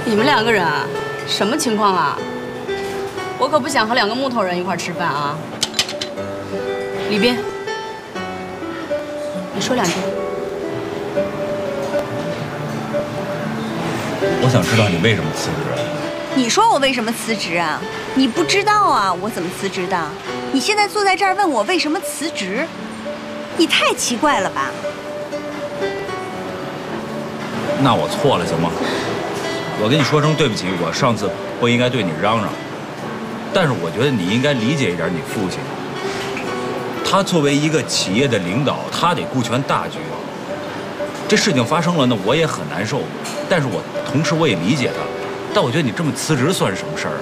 你们2个人啊，什么情况啊？我可不想和2个木头人一块吃饭啊。李斌，你说2句。 我想知道你为什么辞职。 你说我为什么辞职啊？你不知道啊，我怎么辞职的？你现在坐在这儿问我为什么辞职，你太奇怪了吧？ 那我错了，行吗？我跟你说声对不起，我上次不应该对你嚷嚷。但是我觉得你应该理解一点你父亲。他作为一个企业的领导，他得顾全大局。这事情发生了，那我也很难受。但是我同时我也理解他。但我觉得你这么辞职算是什么事儿？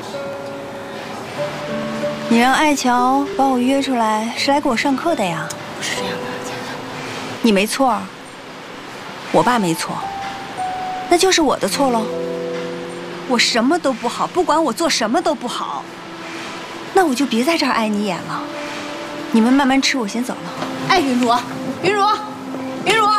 你让艾乔把我约出来是来给我上课的呀？ 不是这样的， 你没错，我爸没错，那就是我的错喽。我什么都不好，不管我做什么都不好，那我就别在这儿碍你眼了。你们慢慢吃，我先走了。 哎，云茹，云茹，云茹，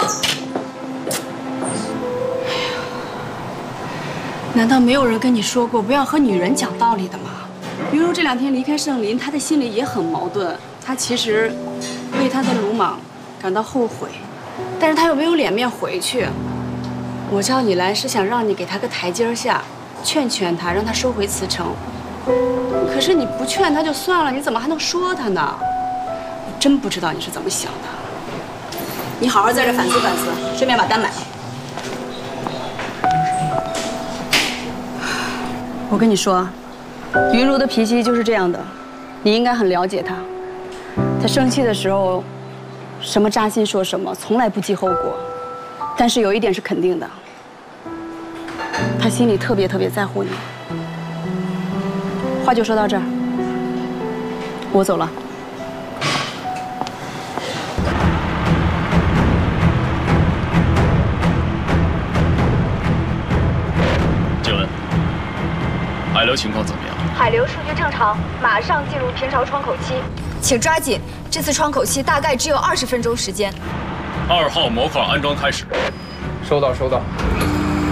难道没有人跟你说过不要和女人讲道理的吗？云茹这2天离开盛林，她的心里也很矛盾。她其实为她的鲁莽感到后悔，但是她又没有脸面回去。我叫你来是想让你给她个台阶下，劝劝她，让她收回辞呈。可是你不劝她就算了，你怎么还能说她呢？我真不知道你是怎么想的。你好好在这反思反思，顺便把单买了。我跟你说，云茹的脾气就是这样的，你应该很了解她。她生气的时候，什么扎心说什么，从来不计后果。但是有一点是肯定的，她心里特别特别在乎你。话就说到这儿，我走了。 请问，海流情况怎么样？ 海流数据正常，马上进入平潮窗口期，请抓紧，这次窗口期大概只有20分钟时间。 2号模块安装开始。 收到，收到。